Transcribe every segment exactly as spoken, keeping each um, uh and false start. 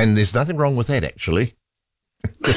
And there's nothing wrong with that, actually. Just...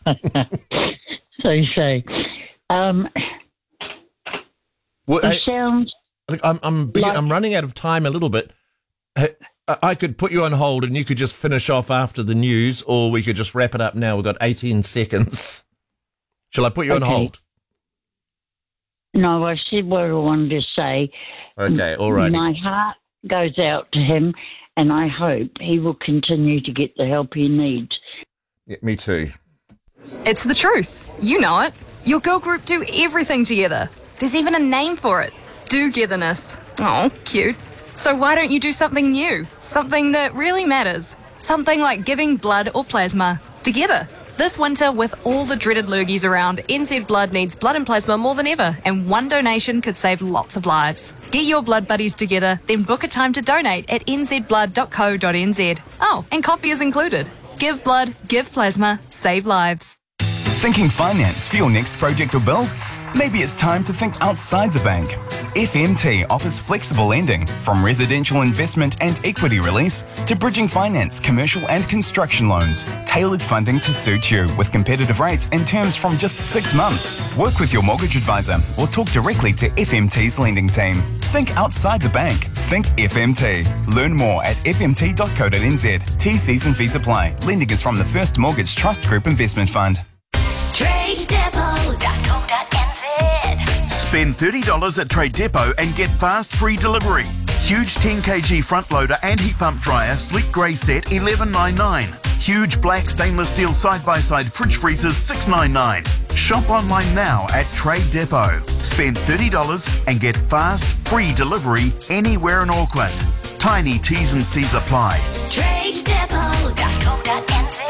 so you say. Um, well, it hey, sounds... I'm, I'm, like... I'm running out of time a little bit. I could put you on hold and you could just finish off after the news, or we could just wrap it up now. We've got eighteen seconds. Shall I put you okay. on hold? No, I said what I wanted to say. Okay, all right. My heart goes out to him, and I hope he will continue to get the help he needs. Yeah, me too. It's the truth. You know it. Your girl group do everything together. There's even a name for it. Do-getherness. Oh, cute. So why don't you do something new? Something that really matters. Something like giving blood or plasma together. This winter, with all the dreaded lurgies around, N Z Blood needs blood and plasma more than ever, and one donation could save lots of lives. Get your blood buddies together, then book a time to donate at n z blood dot co dot n z. Oh, and coffee is included. Give blood, give plasma, save lives. Thinking finance for your next project or build? Maybe it's time to think outside the bank. F M T offers flexible lending, from residential investment and equity release to bridging finance, commercial and construction loans. Tailored funding to suit you with competitive rates and terms from just six months. Work with your mortgage advisor or talk directly to F M T's lending team. Think outside the bank. Think F M T. Learn more at f m t dot co dot n z. T Cs and fees apply. Lending is from the First Mortgage Trust Group Investment Fund. trade depot dot co dot n z. Spend thirty dollars at Trade Depot and get fast free delivery. Huge ten kilogram front loader and heat pump dryer, sleek grey set, eleven ninety-nine. Huge black stainless steel side-by-side fridge freezers, six ninety-nine. Shop online now at Trade Depot. Spend thirty dollars and get fast free delivery anywhere in Auckland. Tiny T's and C's apply. trade depot dot co dot n z.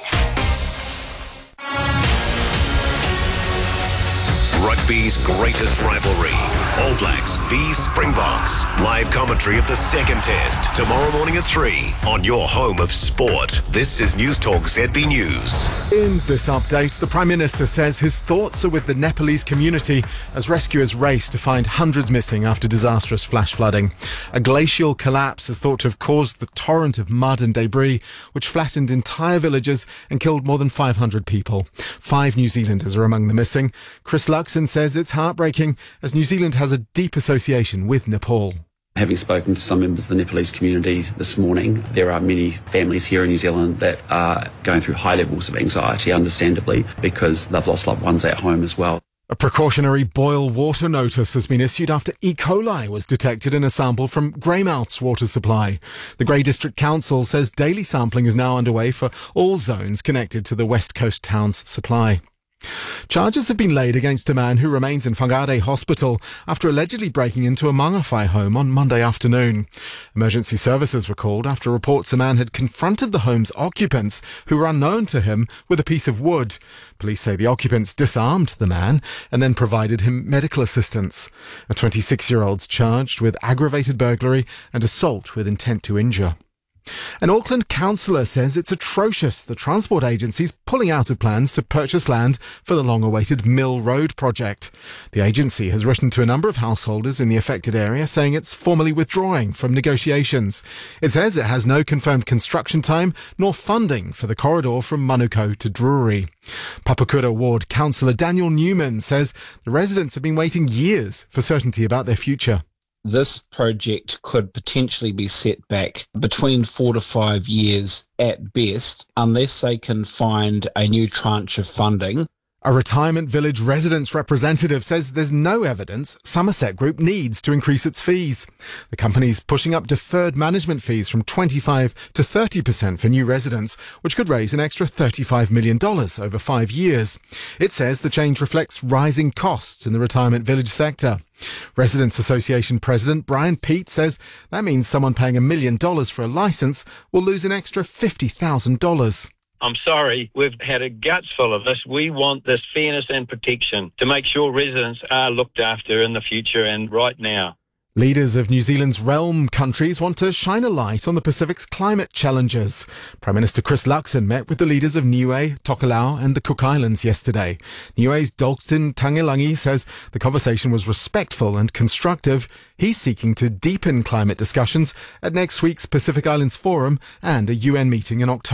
Rugby's greatest rivalry. All Blacks v Springboks. Live commentary of the second test. Tomorrow morning at three on your home of sport. This is News Talk Z B News. In this update, the Prime Minister says his thoughts are with the Nepalese community as rescuers race to find hundreds missing after disastrous flash flooding. A glacial collapse is thought to have caused the torrent of mud and debris, which flattened entire villages and killed more than five hundred people. Five New Zealanders are among the missing. Chris Luxon says it's heartbreaking as New Zealand has a deep association with Nepal. Having spoken to some members of the Nepalese community this morning, there are many families here in New Zealand that are going through high levels of anxiety, understandably, because they've lost loved ones at home as well. A precautionary boil water notice has been issued after E. coli was detected in a sample from Greymouth's water supply. The Grey District Council says daily sampling is now underway for all zones connected to the West Coast town's supply. Charges have been laid against a man who remains in Whangarei Hospital after allegedly breaking into a Mangawhai home on Monday afternoon. Emergency services were called after reports a man had confronted the home's occupants, who were unknown to him, with a piece of wood. Police say the occupants disarmed the man and then provided him medical assistance. A twenty-six-year-old's charged with aggravated burglary and assault with intent to injure. An Auckland councillor says it's atrocious the transport agency's pulling out of plans to purchase land for the long-awaited Mill Road project. The agency has written to a number of householders in the affected area saying it's formally withdrawing from negotiations. It says it has no confirmed construction time nor funding for the corridor from Manukau to Drury. Papakura Ward councillor Daniel Newman says the residents have been waiting years for certainty about their future. This project could potentially be set back between four to five years at best, unless they can find a new tranche of funding. A retirement village residents representative says there's no evidence Somerset Group needs to increase its fees. The company's pushing up deferred management fees from twenty-five to thirty percent for new residents, which could raise an extra thirty-five million dollars over five years. It says the change reflects rising costs in the retirement village sector. Residents Association President Brian Peat says that means someone paying a million dollars for a licence will lose an extra fifty thousand dollars. I'm sorry, we've had a guts full of this. We want this fairness and protection to make sure residents are looked after in the future and right now. Leaders of New Zealand's realm countries want to shine a light on the Pacific's climate challenges. Prime Minister Chris Luxon met with the leaders of Niue, Tokelau and the Cook Islands yesterday. Niue's Dalton Tagelangi says the conversation was respectful and constructive. He's seeking to deepen climate discussions at next week's Pacific Islands Forum and a U N meeting in October.